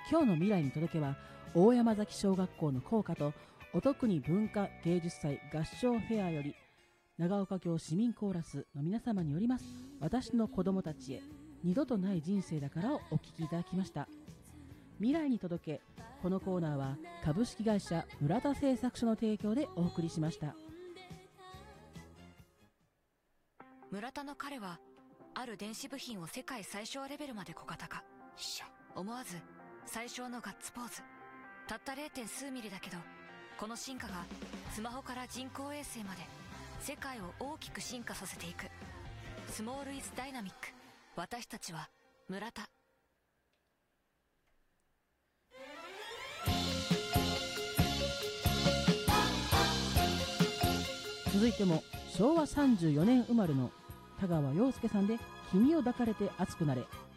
今日の未来に届けは、大山崎小学校の校歌とお得に文化芸術祭合唱フェアより、長岡京市民コーラスの皆様によります私の子供たちへ、二度とない人生だからをお聞きいただきました。未来に届け、このコーナーは株式会社村田製作所の提供でお送りしました。 村田の彼はある電子部品を世界最小レベルまで小型化。思わず最小のガッツポーズ。たった 0. 数ミリだけど、この進化がスマホから人工衛星まで世界を大きく進化させていく。スモールイズダイナミック。私たちは村田。 続いても昭和34年生まれの田川陽介さんで君を抱かれて熱くなれ。